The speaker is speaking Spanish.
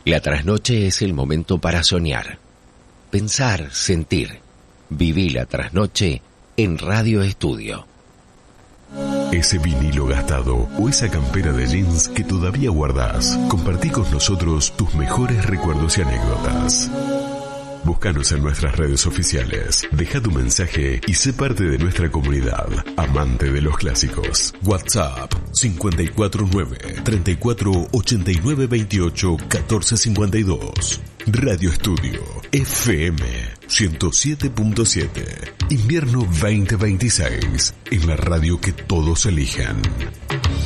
La trasnoche es el momento para soñar, pensar, sentir. Viví la trasnoche en Radio Estudio. Ese vinilo gastado o esa campera de jeans que todavía guardás. Compartí con nosotros tus mejores recuerdos y anécdotas. Búscanos en nuestras redes oficiales. Deja tu mensaje y sé parte de nuestra comunidad, amante de los clásicos. WhatsApp 549-348928-1452. Radio Estudio FM 107.7. Invierno 2026. En la radio que todos eligen.